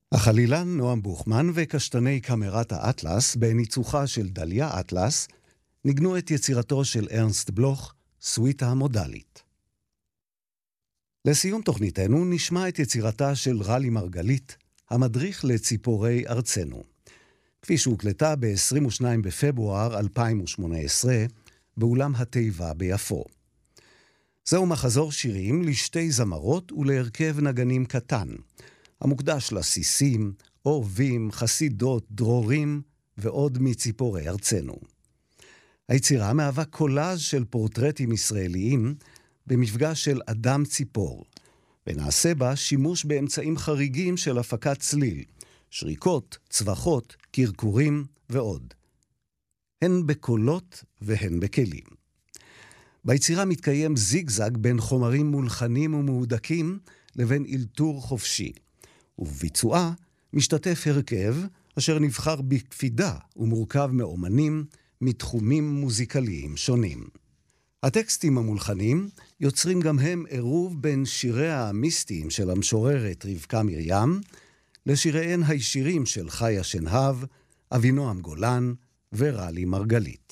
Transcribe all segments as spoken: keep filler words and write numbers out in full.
החלילן נועם בוכמן וקשתני קמרת האטלס, בניצוחה של דליה אטלס, ניגנו את יצירתו של ארנסט בלוך, סוויטה המודלית. לסיום תוכניתנו נשמע את יצירתה של רלי מרגלית, המדריך לציפורי ארצנו, כפי שהוקלטה ב-עשרים ושניים בפברואר אלפיים ושמונה עשרה באולם התיבה ביפו. זהו מחזור שירים לשתי זמרות ולהרכב נגנים קטן, המוקדש לסיסים, אורבים, חסידות, דרורים ועוד מציפורי ארצנו. היצירה מהווה קולאז' של פורטרטים ישראליים במפגש של אדם ציפור, ונעשה בה שימוש באמצעים חריגים של הפקת צליל, שריקות, צווחות, קרקורים ועוד. הן בקולות והן בכלים. ביצירה מתקיים זיגזג בין חומרים מולחנים ומהודקים לבין אלתור חופשי, ובביצועה משתתף הרכב אשר נבחר בקפידה ומורכב מאומנים מתחומים מוזיקליים שונים. הטקסטים המולחנים יוצרים גם הם עירוב בין שיריה המיסטיים של המשוררת רבקה מרים לשיריהן הישירים של חיה שנהב, אבינועם גולן ורלי מרגלית.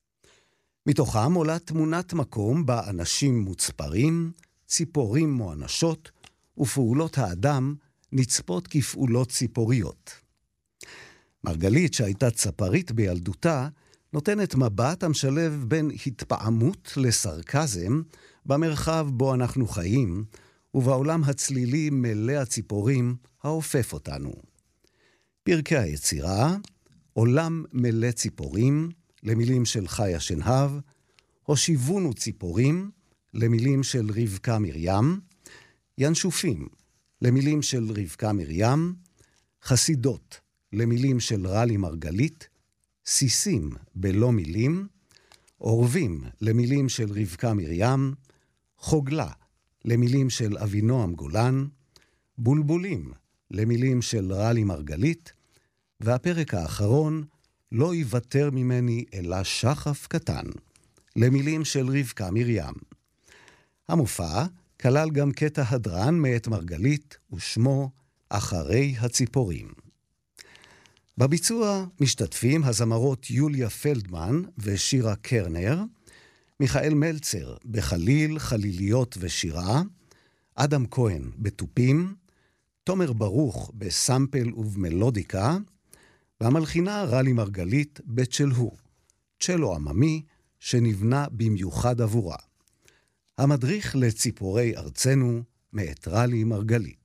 מתוכם עולה תמונת מקום בה אנשים מוצפרים, ציפורים מואנשות, ופעולות האדם נצפות כפעולות ציפוריות. מרגלית, שהייתה צפרית בילדותה, נותנת מבט המשלב בין התפעמות לסרקזם במרחב בו אנחנו חיים, ובעולם הצלילי מלא הציפורים האופף אותנו. פרקי היצירה, עולם מלא ציפורים, למילים של חיה שנהב, הושיבונו ציפורים, למילים של רבקה מרים, ינשופים, למילים של רבקה מרים, חסידות, למילים של רלי מרגלית, סיסים בלא מילים, אורבים למילים של רבקה מרים, חוגלה למילים של אבינועם גולן, בולבולים למילים של רלי מרגלית, והפרק האחרון, לא יוותר ממני אלא שחף קטן, למילים של רבקה מרים. המופע כלל גם קטע הדרן מאת מרגלית ושמו אחרי הציפורים. בביצוע משתתפים הזמרות יוליה פלדמן ושירה קרנר, מיכאל מלצר בחליל, חליליות ושירה, אדם כהן בטופים, תומר ברוך בסמפל ובמלודיקה, והמלחינה רלי מרגלית בצ'להו, צ'לו עממי שנבנה במיוחד עבורה. המדריך לציפורי ארצנו מאת רלי מרגלית.